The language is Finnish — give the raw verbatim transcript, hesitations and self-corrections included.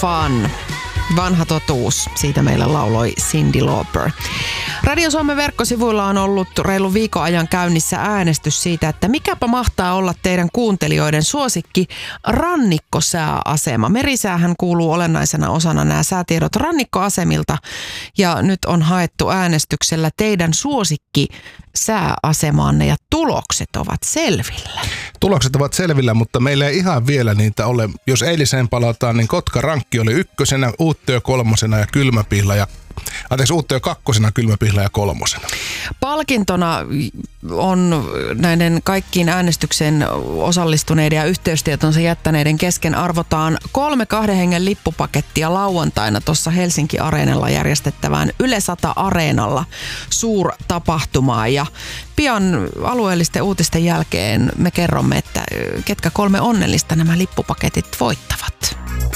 fun. Vanha totuus, siitä meille lauloi Cyndi Lauper. Radio Suomen verkkosivuilla on ollut reilun viikon ajan käynnissä äänestys siitä, että mikäpä mahtaa olla teidän kuuntelijoiden suosikki rannikkosääasema. Merisäähän kuuluu olennaisena osana nämä säätiedot rannikkoasemilta ja nyt on haettu äänestyksellä teidän suosikki sääasemaanne ja tulokset ovat selvillä. Tulokset ovat selvillä, mutta meillä ei ihan vielä niitä ole. Jos eiliseen palataan, niin Kotka-rankki oli ykkösenä, Uuttöö kolmosena ja Kylmäpihla ja Anteeksi, Uuttöö kakkosena, Kylmäpihla ja kolmosena. Palkintona on näiden kaikkiin äänestykseen osallistuneiden ja yhteystietonsa jättäneiden kesken arvotaan kolme kahden hengen lippupakettia lauantaina tuossa Helsinki Areenalla järjestettävään Yle sata Areenalla suurtapahtumaa. Ja pian alueellisten uutisten jälkeen me kerromme, että ketkä kolme onnellista nämä lippupaketit voittavat.